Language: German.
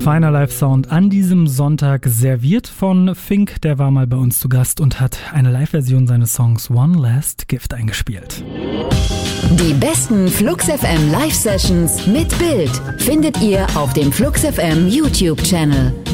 Feiner Live-Sound an diesem Sonntag serviert von Fink. Der war mal bei uns zu Gast und hat eine Live-Version seines Songs One Last Gift eingespielt. Die besten Flux FM Live-Sessions mit Bild findet ihr auf dem Flux FM YouTube-Channel.